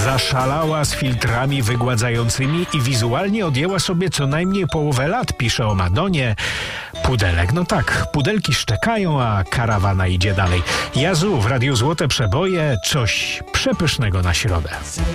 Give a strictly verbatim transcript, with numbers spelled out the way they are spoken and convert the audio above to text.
Zaszalała z filtrami wygładzającymi i wizualnie odjęła sobie co najmniej połowę lat, pisze o Madonie. Pudelek, no tak, pudelki szczekają, a karawana idzie dalej. Jazu w Radiu Złote Przeboje, coś przepysznego na środę.